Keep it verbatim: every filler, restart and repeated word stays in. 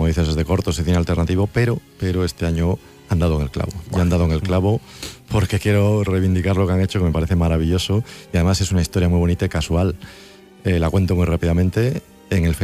como dices, es de cortos y cine alternativo, pero, pero este año han dado en el clavo. Ya han dado en el clavo porque quiero reivindicar lo que han hecho, que me parece maravilloso, y además es una historia muy bonita y casual. Eh, la cuento muy rápidamente. En el